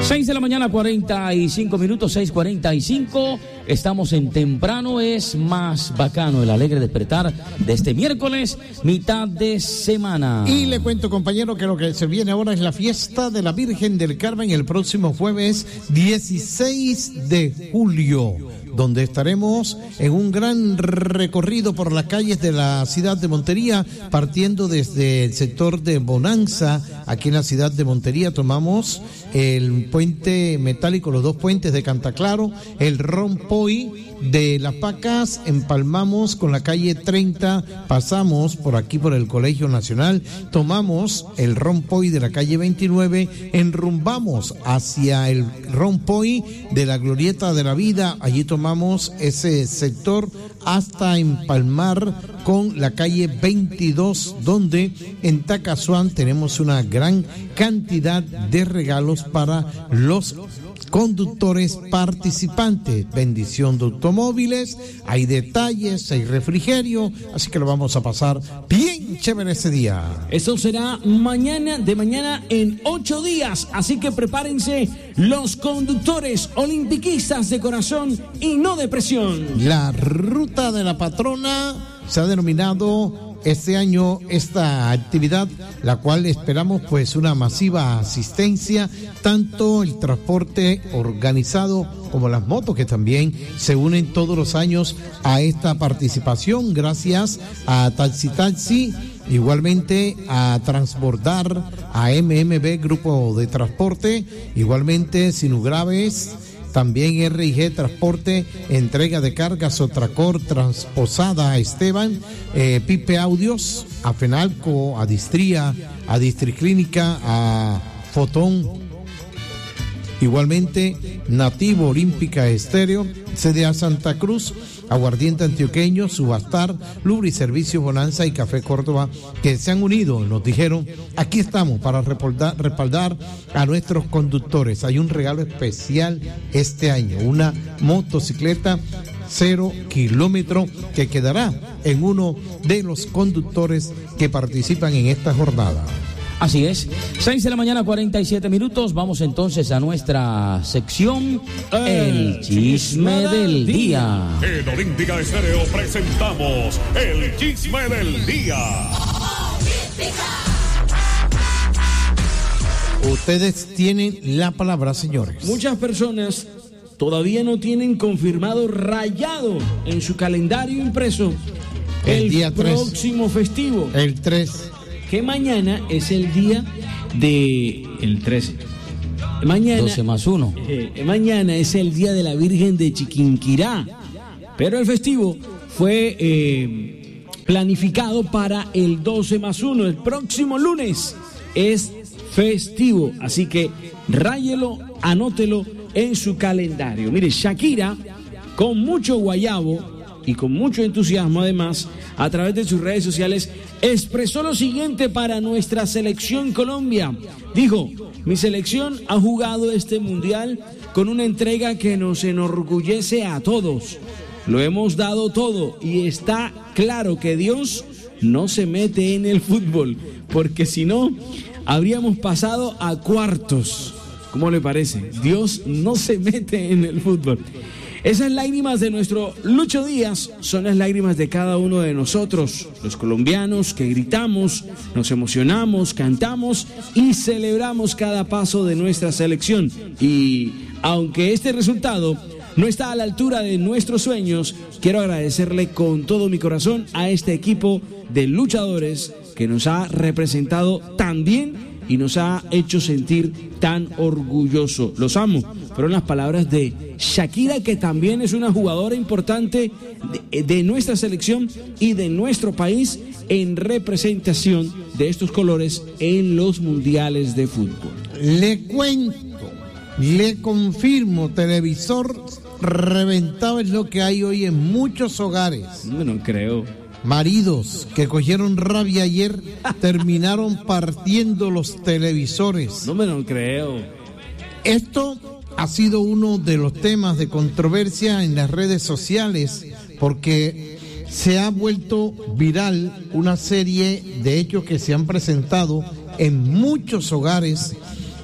6 de la mañana, 45 minutos, 6:45. Estamos en Temprano es Más Bacano, el alegre despertar de este miércoles, mitad de semana. Y le cuento, compañero, que lo que se viene ahora es la fiesta de la Virgen del Carmen el próximo jueves 16 de julio, donde estaremos en un gran recorrido por las calles de la ciudad de Montería, partiendo desde el sector de Bonanza. Aquí en la ciudad de Montería tomamos el puente metálico, los dos puentes de Cantaclaro, el Rompoy de Las Pacas, empalmamos con la calle 30, pasamos por aquí por el Colegio Nacional, tomamos el Rompoy de la calle 29, enrumbamos hacia el Rompoy de la Glorieta de la Vida, allí tomamos ese sector hasta empalmar con la calle 22, donde en Tacazuán tenemos una gran cantidad de regalos para los conductores participantes, bendición de automóviles, hay detalles, hay refrigerio, así que lo vamos a pasar bien chévere ese día. Eso será mañana en 8 días, así que prepárense los conductores olimpiquistas de corazón y no de presión. La ruta de la patrona se ha denominado este año esta actividad, la cual esperamos pues una masiva asistencia, tanto el transporte organizado como las motos, que también se unen todos los años a esta participación, gracias a Taxi, igualmente a Transbordar, a MMB Grupo de Transporte, igualmente Sinugraves, también R&G Transporte, entrega de cargas, Otracor, Transposada, Esteban, Pipe Audios, a Fenalco, a Distría, a Districlínica, a Fotón, igualmente Nativo Olímpica Estéreo, CDA Santa Cruz, Aguardiente Antioqueño, Subastar, Lubriservicios Bonanza y Café Córdoba, que se han unido, nos dijeron, aquí estamos para respaldar a nuestros conductores. Hay un regalo especial este año, una motocicleta 0 kilómetro que quedará en uno de los conductores que participan en esta jornada. Así es, 6 de la mañana, 47 minutos. Vamos entonces a nuestra sección, el chisme del día. En Olímpica Estéreo presentamos el chisme del día. Ustedes tienen la palabra, señores. Muchas personas todavía no tienen confirmado, rayado en su calendario impreso, el día próximo festivo. El 3. Que mañana es el día de el 13. Mañana 12 más 1. Mañana es el día de la Virgen de Chiquinquirá. Pero el festivo fue planificado para el 12 más 1. El próximo lunes es festivo. Así que ráyelo, anótelo en su calendario. Mire, Shakira, con mucho guayabo y con mucho entusiasmo, además, a través de sus redes sociales, expresó lo siguiente para nuestra selección Colombia. Dijo: mi selección ha jugado este mundial con una entrega que nos enorgullece a todos. Lo hemos dado todo y está claro que Dios no se mete en el fútbol, porque si no, habríamos pasado a cuartos. ¿Cómo le parece? Dios no se mete en el fútbol. Esas lágrimas de nuestro Lucho Díaz son las lágrimas de cada uno de nosotros, los colombianos, que gritamos, nos emocionamos, cantamos y celebramos cada paso de nuestra selección. Y aunque este resultado no está a la altura de nuestros sueños, quiero agradecerle con todo mi corazón a este equipo de luchadores que nos ha representado tan bien y nos ha hecho sentir tan orgulloso. Los amo. Fueron las palabras de Shakira, que también es una jugadora importante de nuestra selección y de nuestro país en representación de estos colores en los mundiales de fútbol. Le cuento, le confirmo, televisor reventado es lo que hay hoy en muchos hogares. No creo. Maridos que cogieron rabia ayer terminaron partiendo los televisores. No me lo creo. Esto ha sido uno de los temas de controversia en las redes sociales porque se ha vuelto viral una serie de hechos que se han presentado en muchos hogares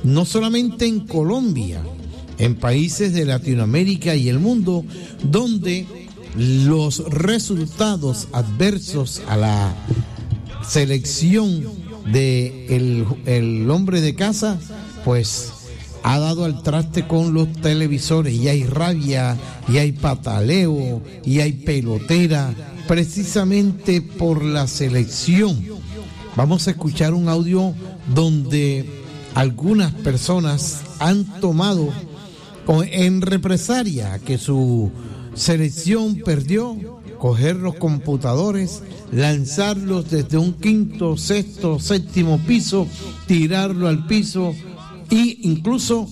no solamente en Colombia, en países de Latinoamérica y el mundo, donde los resultados adversos a la selección de el hombre de casa, pues ha dado al traste con los televisores, y hay rabia, y hay pataleo, y hay pelotera, precisamente por la selección. Vamos a escuchar un audio donde algunas personas han tomado en represalia que su selección perdió, coger los computadores, lanzarlos desde un quinto, sexto, séptimo piso, tirarlo al piso, e incluso,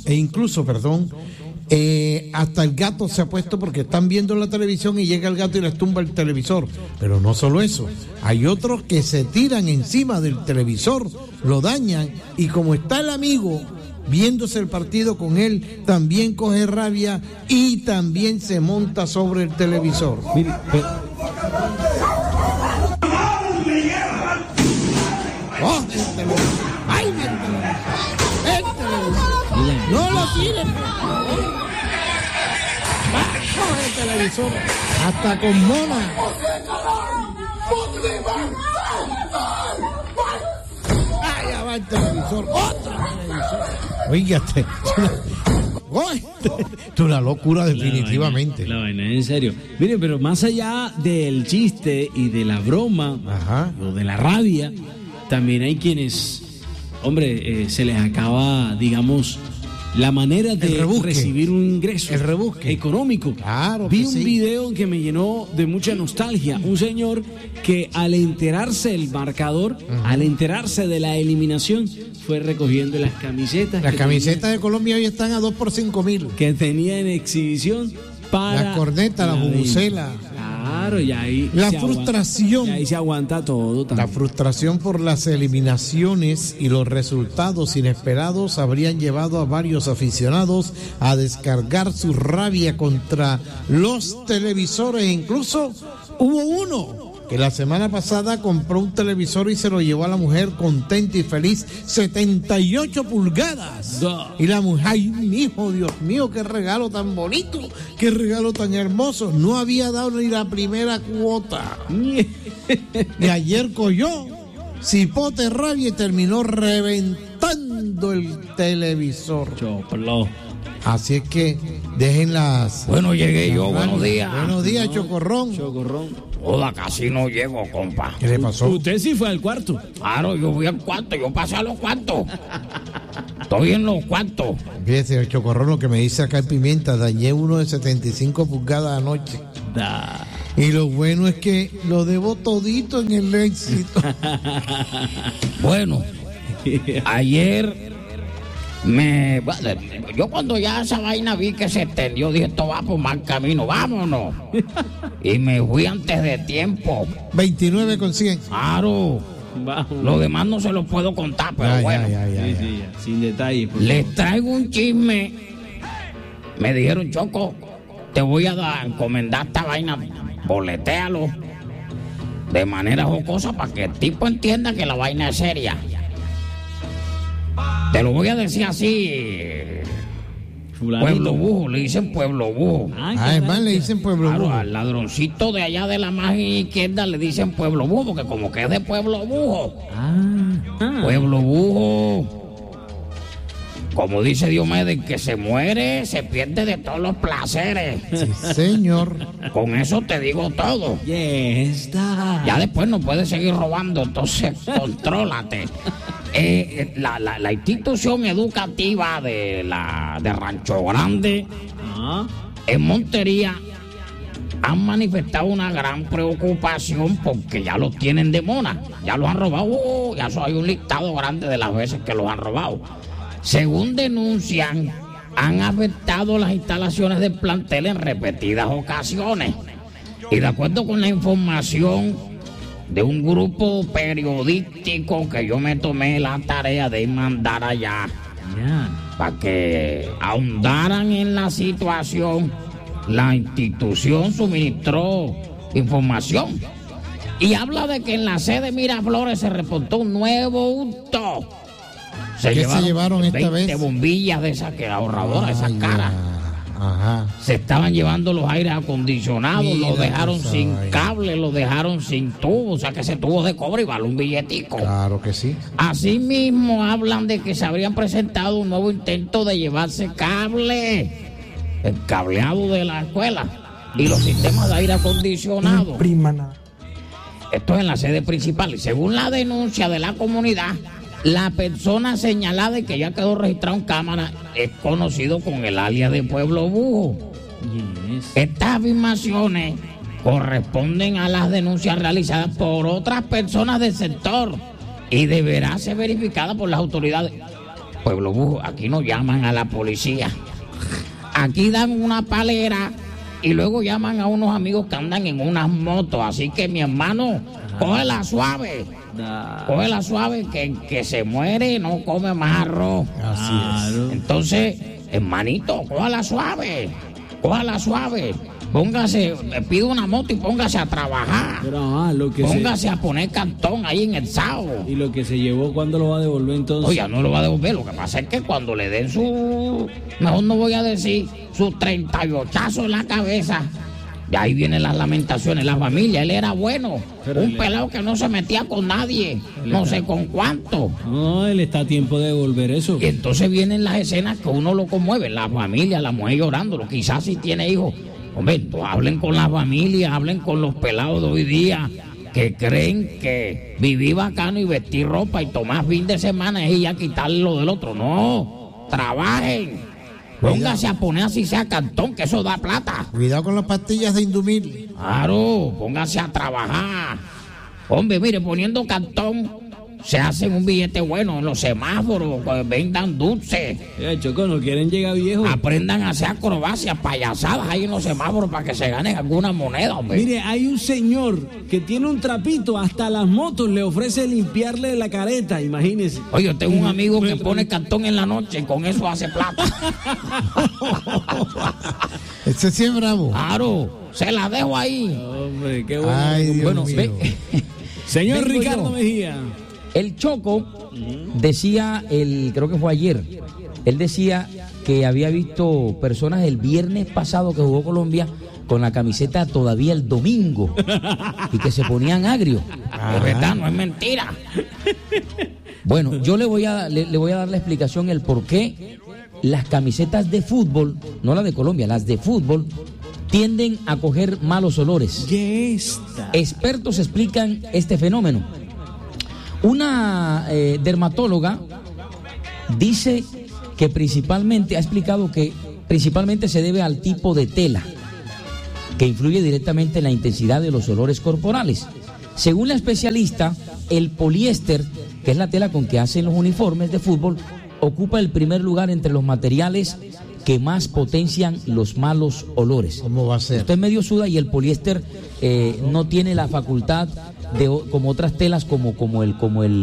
hasta el gato se ha puesto, porque están viendo la televisión y llega el gato y les tumba el televisor. Pero no solo eso, hay otros que se tiran encima del televisor, lo dañan, y como está el amigo viéndose el partido con él, también coge rabia y también se monta sobre el televisor. Mire, ¡Ay, el televisor! ¡No lo tiren! ¡Coge el televisor! ¡Hasta con mona! ¡Ay, ya va el televisor! ¡Otro televisor! Oígate, es una locura definitivamente. La vaina es en serio. Mire, pero más allá del chiste y de la broma, ajá, o de la rabia, también hay quienes, hombre, se les acaba, digamos, la manera de recibir un ingreso, el rebusque económico. Claro. Vi un video que me llenó de mucha nostalgia. Un señor que al enterarse del marcador, al enterarse de la eliminación, fue recogiendo las camisetas. Las camisetas de Colombia hoy están a 2 por 5,000. Que tenía en exhibición para la corneta, la bubucela. Claro, y ahí la frustración. Y ahí se aguanta todo también. La frustración por las eliminaciones y los resultados inesperados habrían llevado a varios aficionados a descargar su rabia contra los televisores. Incluso hubo uno que la semana pasada compró un televisor y se lo llevó a la mujer contenta y feliz, 78 pulgadas. Y la mujer, ay, mi hijo, Dios mío, qué regalo tan bonito, qué regalo tan hermoso. No había dado ni la primera cuota. Y ayer cogió cipote rabia y terminó reventando el televisor. Choplo. Así es que dejen las... Bueno, llegué yo, buenos días. Buenos días, Chocorrón. Joda, casi no llego, compa. ¿Qué le pasó? Usted sí fue al cuarto. Claro, yo fui al cuarto, yo pasé a los cuartos. Estoy en los cuartos. Fíjese, Chocorrón, lo que me dice acá en Pimienta, dañé uno de 75 pulgadas anoche. Y lo bueno es que lo debo todito en el éxito. Bueno, ayer yo cuando ya esa vaina vi que se extendió, dije, esto va por mal camino, vámonos. Y me fui antes de tiempo. 29 con 100. Claro. Lo demás no se lo puedo contar, pero bueno. Ya. Sin detalle. Les traigo un chisme. Me dijeron, Choco, te voy a encomendar esta vaina, boletéalo de manera jocosa para que el tipo entienda que la vaina es seria. Te lo voy a decir así. Pueblo Bujo, le dicen Pueblo Bujo. Además le dicen Pueblo Bujo. Al ladroncito de allá de la margen izquierda le dicen Pueblo Bujo, porque como que es de Pueblo Bujo. Pueblo Bujo. Como dice Diomedes, que se muere, se pierde de todos los placeres. Sí, señor. Con eso te digo todo. Ya después no puedes seguir robando, entonces contrólate. La institución educativa de Rancho Grande, en Montería, han manifestado una gran preocupación porque ya los tienen de mona, ya los han robado, ya hay un listado grande de las veces que los han robado. Según denuncian, han afectado las instalaciones del plantel en repetidas ocasiones. Y de acuerdo con la información de un grupo periodístico que yo me tomé la tarea de mandar allá, para que ahondaran en la situación, la institución suministró información y habla de que en la sede Miraflores se reportó un nuevo hurto. Se llevaron esta 20 vez? bombillas de esas que ahorradoras, esas caras. Ajá. Se estaban llevando los aires acondicionados, Mira, los dejaron tú sin sabes. cable, los dejaron sin tubo, o sea que ese tubo de cobre y vale un billetico. Claro que sí. Asimismo hablan de que se habrían presentado un nuevo intento de llevarse cable, el cableado de la escuela y los sistemas de aire acondicionado. Esto es en la sede principal y según la denuncia de la comunidad, la persona señalada y que ya quedó registrado en cámara es conocido con el alias de Pueblo Bujo. Estas afirmaciones corresponden a las denuncias realizadas por otras personas del sector y deberá ser verificada por las autoridades. Pueblo Bujo, aquí no llaman a la policía. Aquí dan una palera y luego llaman a unos amigos que andan en unas motos. Así que mi hermano, cógela suave. Cógela suave, que se muere no come más arroz. Así es. Entonces, hermanito, cógela suave. Póngase, pide una moto y póngase a trabajar. Pero Póngase a poner cartón ahí en el sao. ¿Y lo que se llevó cuándo lo va a devolver entonces? Oye, no lo va a devolver. Lo que pasa es que cuando le den mejor no voy a decir, su 38 en la cabeza, de ahí vienen las lamentaciones. La familia, él era bueno. Pero un pelado que no se metía con nadie. No sé con cuánto. No, él está a tiempo de devolver eso. Y entonces vienen las escenas que uno lo conmueve. La familia, la mujer llorándolo. Quizás si tiene hijos. Hombre, hablen con la familia, hablen con los pelados de hoy día que creen que vivir bacano y vestir ropa y tomar fin de semana es ir a quitarle lo del otro. No, trabajen. Póngase a poner así sea cartón, que eso da plata. Cuidado con las pastillas de Indumil. Claro, póngase a trabajar. Hombre, mire, poniendo cartón se hacen un billete bueno en los semáforos, que vendan dulces. Choco, no quieren llegar viejos. Aprendan a hacer acrobacias, payasadas ahí en los semáforos para que se ganen alguna moneda, hombre. Mire, hay un señor que tiene un trapito, hasta las motos le ofrece limpiarle la careta, imagínese. Oye, yo tengo un amigo que pone cartón en la noche y con eso hace plata. Ese sí es bravo. Claro, se la dejo ahí. Hombre, qué bueno. Ay, Dios Bueno, mío. Señor vengo Ricardo yo. Mejía. El Choco decía, creo que fue ayer, él decía que había visto personas el viernes pasado que jugó Colombia con la camiseta todavía el domingo y que se ponían agrios. Es verdad, no es mentira. Bueno, yo le voy a dar la explicación el por qué las camisetas de fútbol, no las de Colombia, las de fútbol, tienden a coger malos olores. Expertos explican este fenómeno. Una dermatóloga dice que ha explicado que principalmente se debe al tipo de tela, que influye directamente en la intensidad de los olores corporales. Según la especialista, el poliéster, que es la tela con que hacen los uniformes de fútbol, ocupa el primer lugar entre los materiales que más potencian los malos olores. ¿Cómo va a ser? Usted medio suda y el poliéster no tiene la facultad como otras telas como el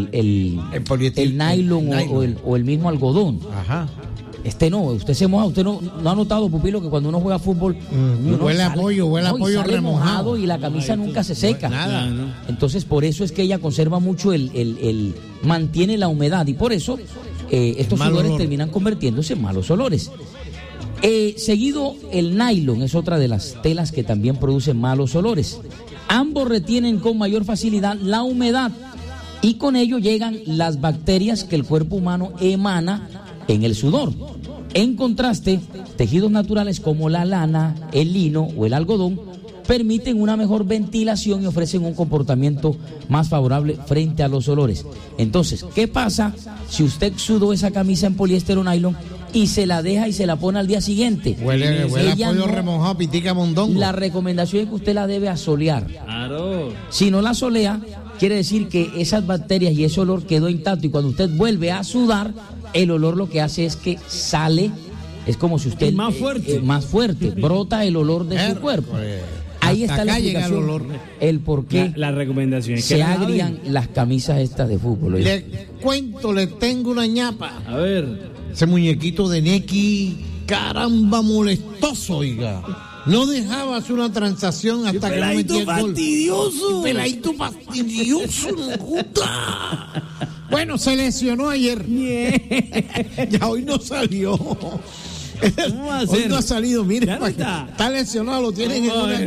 nylon o el mismo algodón. Ajá. Usted se moja, usted no ha notado, Pupilo, que cuando uno juega fútbol uno huele a pollo sale remojado mojado y la camisa nunca se seca. Nada. Entonces por eso es que ella conserva mucho mantiene la humedad y por eso estos olores terminan convirtiéndose en malos olores. Seguido, el nylon es otra de las telas que también producen malos olores. Ambos retienen con mayor facilidad la humedad y con ello llegan las bacterias que el cuerpo humano emana en el sudor. En contraste, tejidos naturales como la lana, el lino o el algodón permiten una mejor ventilación y ofrecen un comportamiento más favorable frente a los olores. Entonces, ¿qué pasa si usted sudó esa camisa en poliéster o nylon y se la deja y se la pone al día siguiente? Huele a pollo remojado, pitica mondongo. La recomendación es que usted la debe asolear. Claro. Si no la solea, quiere decir que esas bacterias y ese olor quedó intacto y cuando usted vuelve a sudar, el olor lo que hace es que sale, es como si usted... Más fuerte. brota el olor de su cuerpo. Ahí está la explicación, el por qué la recomendación es que se agrian las camisas estas de fútbol. Le tengo una ñapa. A ver. Ese muñequito de Neki, caramba, molestoso, oiga. No dejaba hacer una transacción hasta que no metía el gol. Fastidioso. Peladito fastidioso, me gusta. Bueno, se lesionó ayer. Ya hoy no salió. Hoy no ha salido, mire, está lesionado, lo tienen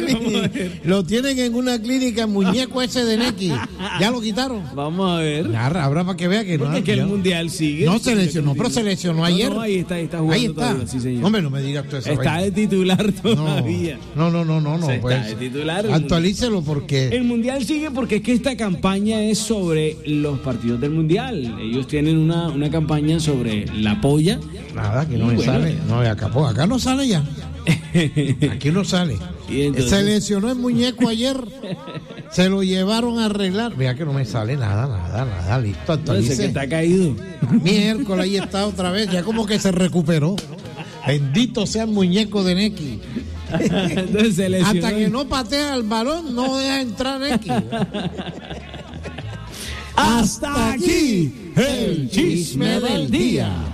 en una clínica, muñeco ese de Neki. Ya lo quitaron. Vamos a ver. Habrá para que vea que porque no. Que el mundial sigue. No se lesionó, pero se lesionó ayer. No, ahí está jugando. Ahí está. Todavía, sí, señor. Hombre, no me digas tú eso. Está de titular todavía. No. Pues, está de titular. Actualícelo porque el mundial sigue porque es que esta campaña es sobre los partidos del mundial. Ellos tienen una campaña sobre la polla. Nada, que no me sale. No, acá no sale ya. Aquí no sale. Entonces... Se lesionó el muñeco ayer. Se lo llevaron a arreglar. Vea que no me sale nada. Listo, actualice. Que está caído. Miércoles ahí está otra vez. Ya como que se recuperó. Bendito sea el muñeco de Neki. Entonces se lesionó. Hasta que no patea el balón, no deja entrar Neki. Hasta aquí el chisme del día.